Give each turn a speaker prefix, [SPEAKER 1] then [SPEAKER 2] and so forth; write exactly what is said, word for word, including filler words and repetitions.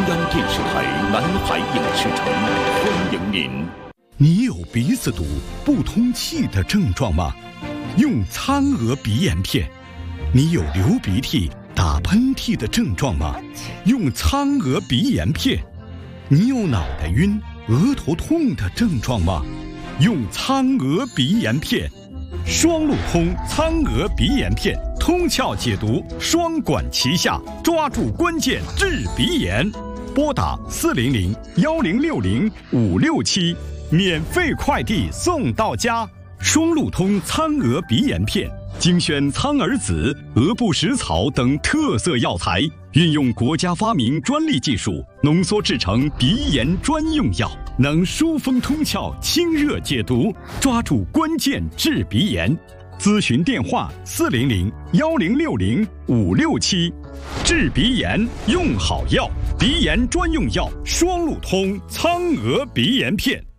[SPEAKER 1] 央电视台南海影视城欢迎您。
[SPEAKER 2] 你有鼻子堵、不通气的症状吗？用苍娥鼻炎片。你有流鼻涕、打喷嚏的症状吗？用苍娥鼻炎片。你有脑袋晕、额头痛的症状吗？用苍娥鼻炎片。双路通苍娥鼻炎片，通窍解毒，双管齐下，抓住关键治鼻炎。拨打四零零幺零六零五六七，免费快递送到家。双路通苍娥鼻炎片，精选苍耳子、鹅不食草等特色药材，运用国家发明专利技术，浓缩制成鼻炎专用药，能疏风通窍、清热解毒，抓住关键治鼻炎。咨询电话：四零零幺零六零五六七。治鼻炎用好药，鼻炎专用药双路通苍娥鼻炎片。